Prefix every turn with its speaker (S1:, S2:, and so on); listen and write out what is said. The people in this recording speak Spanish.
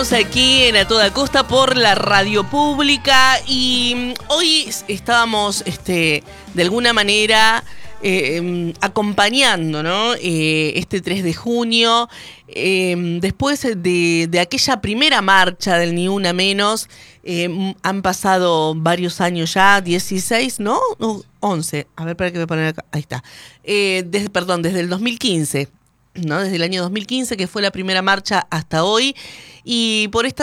S1: Estamos aquí en A Toda Costa por la radio pública y hoy estábamos de alguna manera acompañando, ¿no? Este 3 de junio, después de aquella primera marcha del Ni Una Menos. Han pasado varios años ya, 16, ¿no? 11, a ver, para que me ponen acá, ahí está. Desde el 2015. ¿No? Desde el año 2015, que fue la primera marcha, hasta hoy. Y por esta